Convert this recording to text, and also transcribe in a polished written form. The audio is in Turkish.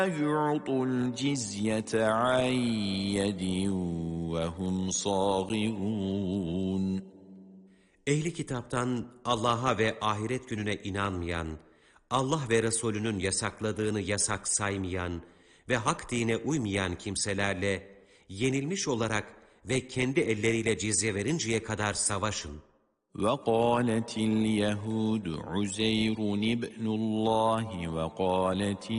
يُعْطُوا الْجِزْيَةَ عَنْ يَدٍ وَهُمْ صَاغِرُونَ. Ehli kitaptan Allah'a ve ahiret gününe inanmayan, Allah ve Resulünün yasakladığını yasak saymayan ve hak dine uymayan kimselerle yenilmiş olarak ve kendi elleriyle cizye verinceye kadar savaşın. وَقَالَتِ الْيَهُودُ عُزَيْرٌ ابْنُ اللّٰهِ وَقَالَتِ